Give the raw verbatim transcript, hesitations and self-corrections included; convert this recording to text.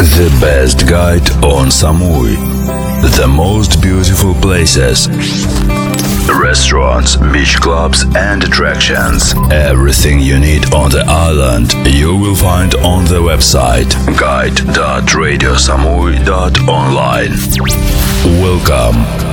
The best guide on Samui. The most beautiful places. Restaurants, beach clubs and attractions. Everything you need on the island you will find on the website guide dot radio samui dot online. Welcome